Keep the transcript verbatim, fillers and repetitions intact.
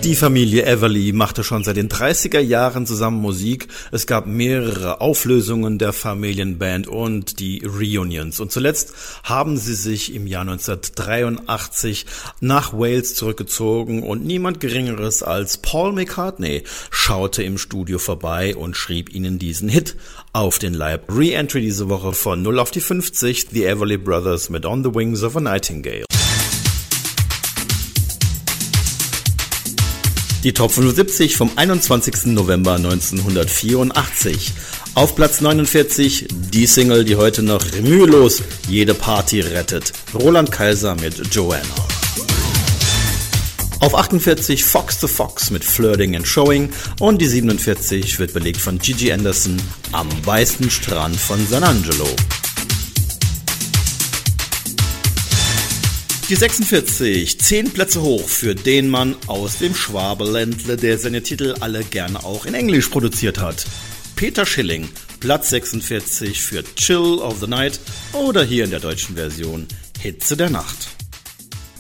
Die Familie Everly machte schon seit den dreißiger Jahren zusammen Musik. Es gab mehrere Auflösungen der Familienband und die Reunions. Und zuletzt haben sie sich im Jahr neunzehnhundertdreiundachtzig nach Wales zurückgezogen und niemand Geringeres als Paul McCartney schaute im Studio vorbei und schrieb ihnen diesen Hit auf den Leib. Re-Entry diese Woche von null auf die fünfzig, The Everly Brothers mit On the Wings of a Nightingale. Die Top fünfundsiebzig vom einundzwanzigsten November neunzehnhundertvierundachtzig. Auf Platz neunundvierzig die Single, die heute noch mühelos jede Party rettet. Roland Kaiser mit Joanna. Auf achtundvierzig Fox the Fox mit Flirting and Showing und die siebenundvierzig wird belegt von Gigi Anderson, Am weißen Strand von San Angelo. Die sechsundvierzig, zehn Plätze hoch für den Mann aus dem Schwabeländle, der seine Titel alle gerne auch in Englisch produziert hat. Peter Schilling, Platz sechsundvierzig für Chill of the Night oder hier in der deutschen Version Hitze der Nacht.